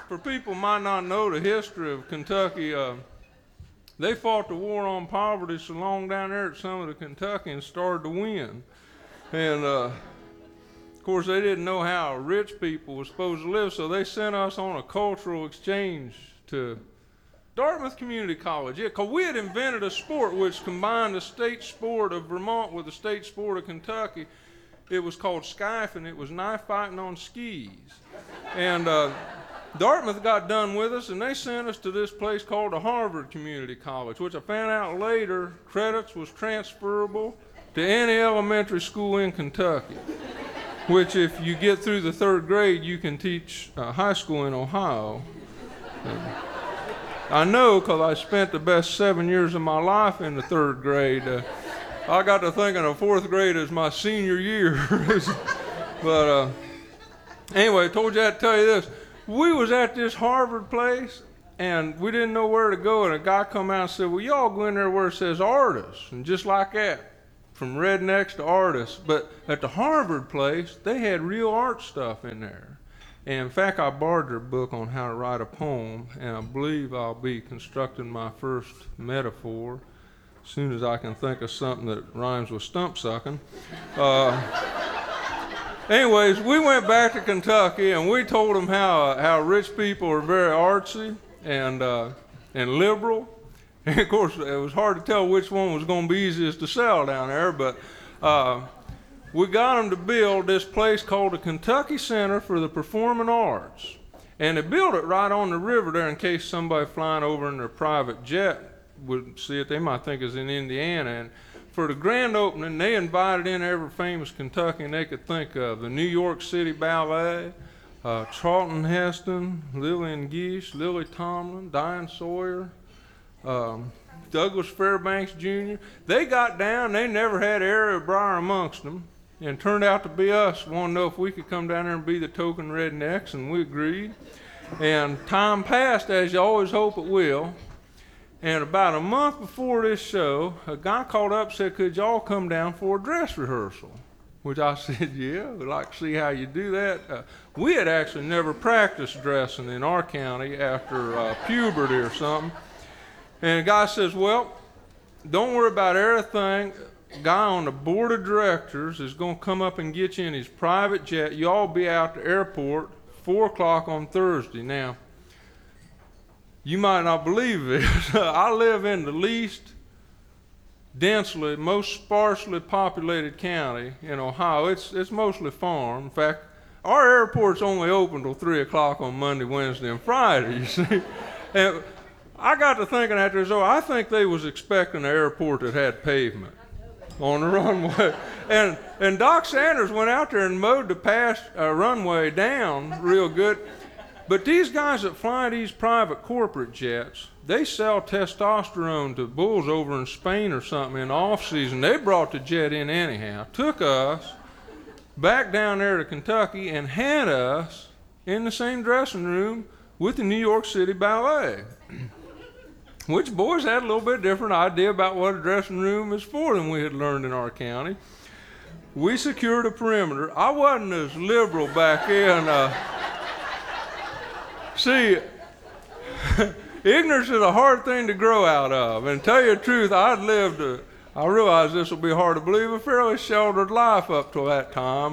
for people who might not know the history of Kentucky, they fought the war on poverty so long down there that some of the Kentuckians started to win. And, of course, they didn't know how rich people were supposed to live, so they sent us on a cultural exchange to Dartmouth Community College. Yeah, because we had invented a sport which combined the state sport of Vermont with the state sport of Kentucky. It was called skifing. It was knife fighting on skis. And Dartmouth got done with us, and they sent us to this place called the Harvard Community College, which I found out later credits was transferable to any elementary school in Kentucky, which if you get through the 3rd grade, you can teach high school in Ohio. I know because I spent the best 7 years of my life in the 3rd grade. I got to thinking of 4th grade as my senior year. But anyway, I told you I'd tell you this. We was at this Harvard place, and we didn't know where to go, and a guy come out and said, well, y'all go in there where it says artists, and just like that, from rednecks to artists. But at the Harvard place, they had real art stuff in there. And in fact, I borrowed their book on how to write a poem, and I believe I'll be constructing my first metaphor as soon as I can think of something that rhymes with stump sucking. Anyways, we went back to Kentucky, and we told them how rich people are very artsy and liberal. And of course, it was hard to tell which one was going to be easiest to sell down there, but we got them to build this place called the Kentucky Center for the Performing Arts. And they built it right on the river there in case somebody flying over in their private jet would see it. They might think it's in Indiana. And for the grand opening, they invited in every famous Kentuckian they could think of. The New York City Ballet, Charlton Heston, Lillian Gish, Lily Tomlin, Diane Sawyer, Douglas Fairbanks Jr. They got down, they never had Area Briar amongst them, and it turned out to be us. Wanted to know if we could come down there and be the token rednecks, and we agreed. And time passed, as you always hope it will. And about a month before this show, a guy called up and said, could y'all come down for a dress rehearsal? Which I said, yeah, we'd like to see how you do that. We had actually never practiced dressing in our county after puberty or something. And the guy says, well, don't worry about everything. A guy on the board of directors is going to come up and get you in his private jet. You all be out at the airport 4 o'clock on Thursday. Now, you might not believe this. I live in the least densely, most sparsely populated county in Ohio. It's mostly farm. In fact, our airport's only open till 3 o'clock on Monday, Wednesday, and Friday, you see. And I got to thinking after this, I think they was expecting an airport that had pavement on the runway. And Doc Sanders went out there and mowed the runway down real good. But these guys that fly these private corporate jets, they sell testosterone to bulls over in Spain or something in the off-season. They brought the jet in anyhow, took us back down there to Kentucky and had us in the same dressing room with the New York City Ballet, which boys had a little bit different idea about what a dressing room is for than we had learned in our county. We secured a perimeter. I wasn't as liberal back then. See, ignorance is a hard thing to grow out of. And to tell you the truth, I realized this will be hard to believe, a fairly sheltered life up till that time.